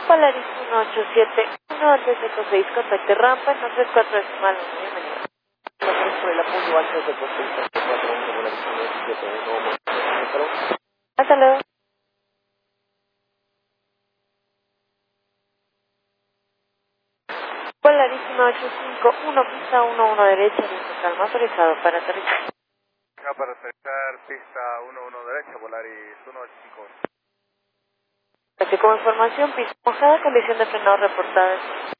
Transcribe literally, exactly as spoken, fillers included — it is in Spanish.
Polaris uno ocho siete uno T C seis, contacte rampa, no tres cuatro decimal uno, bienvenido. Gracias por el apoyo al tres cuatro uno, Polaris uno ocho siete uno. Hasta luego. Polaris uno ocho cinco uno, pista uno uno derecha, viento calma, autorizado para aterrizar. Acá para aterrizar, pista uno uno derecha, Polaris uno ocho cinco. Como información, pista mojada, condición de frenado reportada.